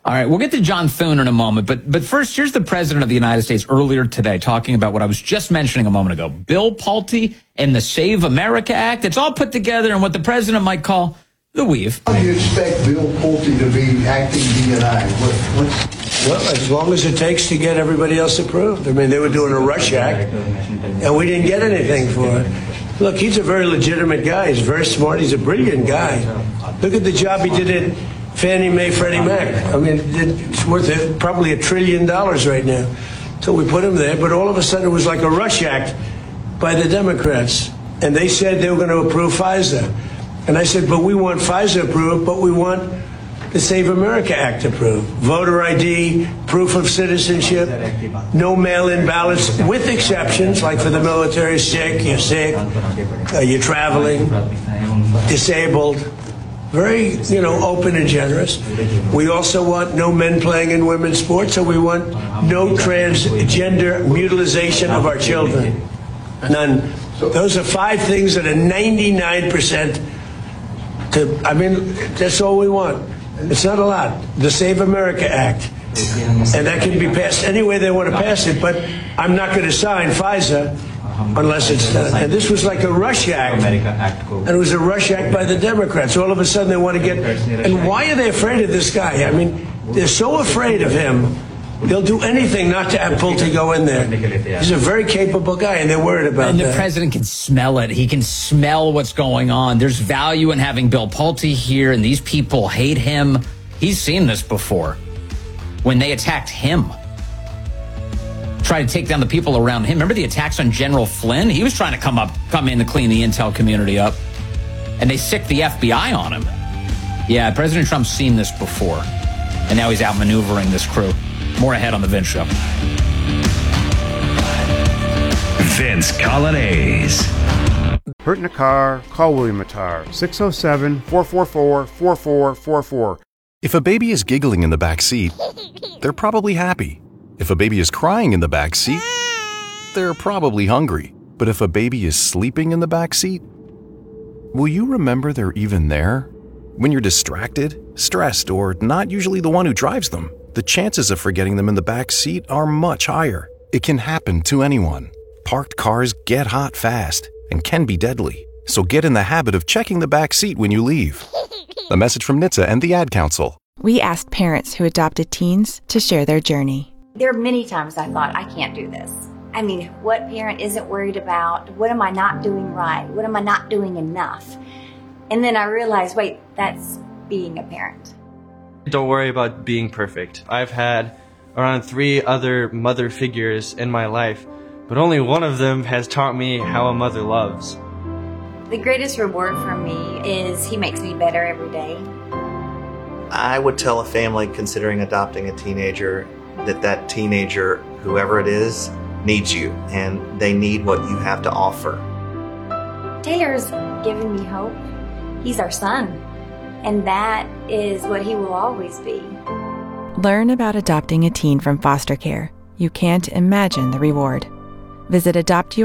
All right, we'll get to John Thune in a moment, but first, here's the President of the United States earlier today talking about what I was just mentioning a moment ago. Bill Pulte and the Save America Act. It's all put together in what the President might call the weave. How do you expect Bill Pulte to be acting DNI? Well, as long as it takes to get everybody else approved. I mean, they were doing a rush act, and we didn't get anything for it. Look, he's a very legitimate guy. He's very smart. He's a brilliant guy. Look at the job he did at Fannie Mae, Freddie Mac. I mean, it's worth probably $1 trillion right now. So we put him there, but all of a sudden it was like a rush act by the Democrats. And they said they were going to approve FISA. And I said, but we want FISA approved, but we want the Save America Act approved. Voter ID, proof of citizenship, no mail-in ballots, with exceptions, like for the military, you're sick, you're traveling, disabled. Very, open and generous. We also want no men playing in women's sports, so we want no transgender mutilization of our children. None. Those are 5 things that are 99% that's all we want. It's not a lot. The Save America Act. And that can be passed any way they want to pass it, but I'm not going to sign FISA unless it's done. And this was like a rush act. And it was a rush act by the Democrats. All of a sudden they want to get... And why are they afraid of this guy? I mean, they're so afraid of him, they'll do anything not to have Pulte go in there. He's a very capable guy, and they're worried about that. And the president can smell it. He can smell what's going on. There's value in having Bill Pulte here, and these people hate him. He's seen this before. When they attacked him, try to take down the people around him. Remember the attacks on General Flynn? He was trying to come in to clean the intel community up, and they sicked the FBI on him. Yeah, President Trump's seen this before, and now he's outmaneuvering this crew. More ahead on The Vince Show. Vince Coglianese. Hurt in a car? Call William Attar. 607-444-4444. If a baby is giggling in the back seat, they're probably happy. If a baby is crying in the back seat, they're probably hungry. But if a baby is sleeping in the back seat, will you remember they're even there? When you're distracted, stressed, or not usually the one who drives them, the chances of forgetting them in the back seat are much higher. It can happen to anyone. Parked cars get hot fast and can be deadly. So get in the habit of checking the back seat when you leave. A message from NHTSA and the Ad Council. We asked parents who adopted teens to share their journey. There are many times I thought, I can't do this. I mean, what parent isn't worried about? What am I not doing right? What am I not doing enough? And then I realized, wait, that's being a parent. Don't worry about being perfect. I've had around 3 other mother figures in my life, but only one of them has taught me how a mother loves. The greatest reward for me is he makes me better every day. I would tell a family considering adopting a teenager that teenager, whoever it is, needs you, and they need what you have to offer. Taylor's given me hope. He's our son, and that is what he will always be. Learn about adopting a teen from foster care. You can't imagine the reward. Visit